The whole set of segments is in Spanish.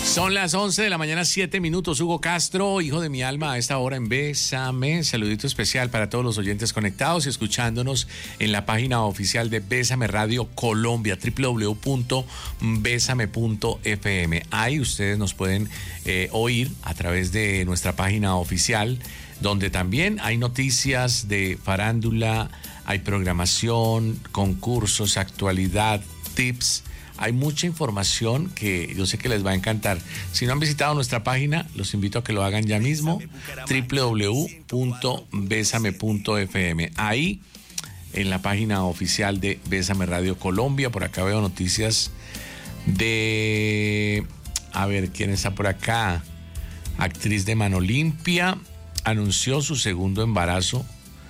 Son las 11 de la mañana, 7 minutos. Hugo Castro, hijo de mi alma, a esta hora en Bésame. Saludito especial para todos los oyentes conectados y escuchándonos en la página oficial de Bésame Radio Colombia, www.besame.fm. Ahí ustedes nos pueden oír a través de nuestra página oficial, donde también hay noticias de farándula, hay programación, concursos, actualidad, tips. Hay mucha información que yo sé que les va a encantar. Si no han visitado nuestra página, los invito a que lo hagan ya mismo, www.besame.fm. Ahí, en la página oficial de Bésame Radio Colombia, por acá veo noticias de... A ver, ¿quién está por acá? Actriz de Mano Limpia anunció su segundo embarazo,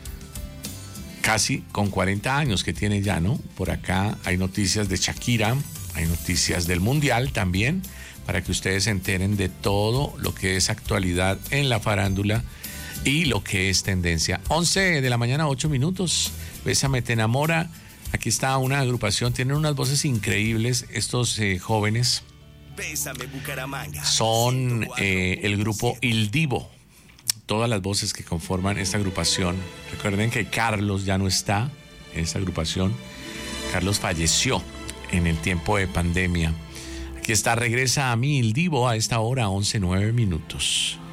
casi con 40 años que tiene ya, ¿no? Por acá hay noticias de Shakira. Hay noticias del Mundial también, para que ustedes se enteren de todo lo que es actualidad en la farándula y lo que es tendencia. 11 de la mañana, 8 minutos. Bésame te enamora. Aquí está una agrupación, tienen unas voces increíbles estos jóvenes. Bésame Bucaramanga. Son el grupo Il Divo. Todas las voces que conforman esta agrupación. Recuerden que Carlos ya no está en esta agrupación. Carlos falleció en el tiempo de pandemia. Aquí está, regresa a mí Il Divo a esta hora, 11:09 minutos.